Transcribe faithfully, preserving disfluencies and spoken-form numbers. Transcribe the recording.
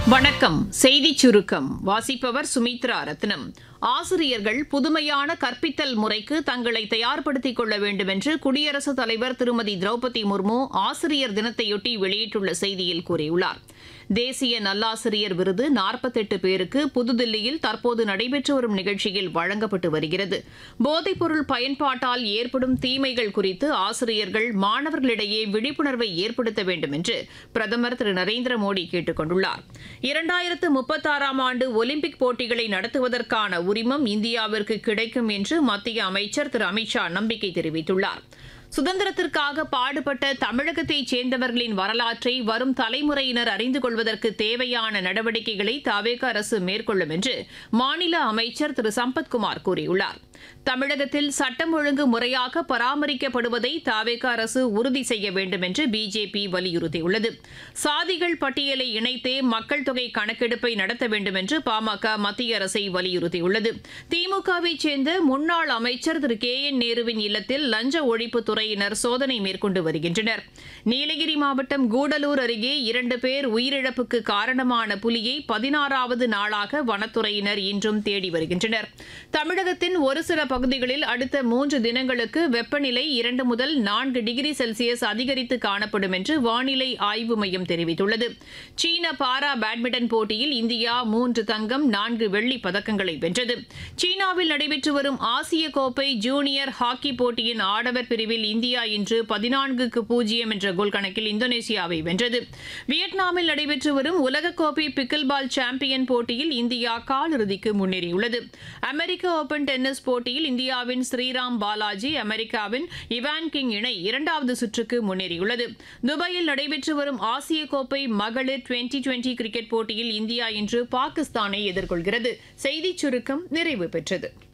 வணக்கம். செய்திச் சுருக்கம் வாசிப்பவர் சுமித்ரா ரத்னம். ஆசிரியர்கள் புதுமையான கற்பித்தல் முறைக்கு தங்களை தயார்படுத்திக் கொள்ள வேண்டும் என்று குடியரசுத் தலைவர் திருமதி திரௌபதி முர்மு ஆசிரியர் தினத்தையொட்டி வெளியிட்டுள்ள செய்தியில் கூறியுள்ளார். தேசிய நல்லாசிரியர் விருது நாற்பத்தெட்டு பேருக்கு புதுதில்லியில் தற்போது நடைபெற்று வரும் நிகழ்ச்சியில் வழங்கப்பட்டு வருகிறது. போதைப்பொருள் பயன்பாட்டால் ஏற்படும் தீமைகள் குறித்து ஆசிரியர்கள் மாணவர்களிடையே விழிப்புணர்வை ஏற்படுத்த வேண்டும் என்று பிரதமர் திரு நரேந்திர மோடி கேட்டுக் கொண்டுள்ளார். இரண்டாயிரத்து முப்பத்தாறாம் ஆண்டு ஒலிம்பிக் போட்டிகளை நடத்துவதற்கான உரிமம் இந்தியாவிற்கு கிடைக்கும் என்று மத்திய அமைச்சர் திரு அமித்ஷா நம்பிக்கை தெரிவித்துள்ளார். சுதந்திரத்திற்காக பாடுபட்ட தமிழகத்தைச் சேர்ந்தவர்களின் வரலாற்றை வரும் தலைமுறையினர் அறிந்து கொள்வதற்கு தேவையான நடவடிக்கைகளை தவேக அரசு மேற்கொள்ளும் என்று மாநில அமைச்சர் திரு சம்பத்குமார் கூறியுள்ளார். தமிழகத்தில் சட்டம் ஒழுங்கு முறையாக பராமரிக்கப்படுவதை தவேக அரசு உறுதி செய்ய வேண்டும் என்று பிஜேபி வலியுறுத்தியுள்ளது. சாதிகள் பட்டியலை இணைத்தே மக்கள் தொகை கணக்கெடுப்பை நடத்த வேண்டும் என்று பாமக மத்திய அரசை வலியுறுத்தியுள்ளது. திமுகவைச் சேர்ந்த முன்னாள் அமைச்சர் திரு கே என் நேருவின் இல்லத்தில் லஞ்ச ஒழிப்பு துறையினர் சோதனை மேற்கொண்டு வருகின்றனர். நீலகிரி மாவட்டம் கூடலூர் அருகே இரண்டு பேர் உயிரிழப்புக்கு காரணமான புலியை பதினாறாவது நாளாக வனத்துறையினர் இன்றும் தேடி வருகின்றனர். தமிழகத்தின் ஒரு சில பகுதிகளில் அடுத்த மூன்று தினங்களுக்கு வெப்பநிலை இரண்டு முதல் நான்கு டிகிரி செல்சியஸ் அதிகரித்து காணப்படும் என்று வானிலை ஆய்வு மையம் தெரிவித்துள்ளது. சீன பாரா பேட்மிண்டன் போட்டியில் இந்தியா மூன்று தங்கம் நான்கு வெள்ளி பதக்கங்களை வென்றது. சீனாவில் நடைபெற்று வரும் ஆசிய கோப்பை ஜூனியர் ஹாக்கி போட்டியின் ஆடவர் பிரிவில் இந்தியா இன்று பதினான்குக்கு பூஜ்ஜியம் என்ற கோல் கணக்கில் இந்தோனேசியாவை வென்றது. வியட்நாமில் நடைபெற்று வரும் உலகக்கோப்பை பிக்கில் பால் சாம்பியன் போட்டியில் இந்தியா காலிறுதிக்கு முன்னேறியுள்ளது. அமெரிக்க ஓபன் டென்னிஸ் போட்டியில் இந்தியாவின் ஸ்ரீராம் பாலாஜி அமெரிக்காவின் இவான் கிங் இணை இரண்டாவது சுற்றுக்கு முன்னேறியுள்ளது. துபாயில் நடைபெற்று வரும் ஆசிய கோப்பை மகளிர் டுவெண்டி டுவெண்டி கிரிக்கெட் போட்டியில் இந்தியா இன்று பாகிஸ்தானை எதிர்கொள்கிறது. செய்திச் சுருக்கம் நிறைவு பெற்றது.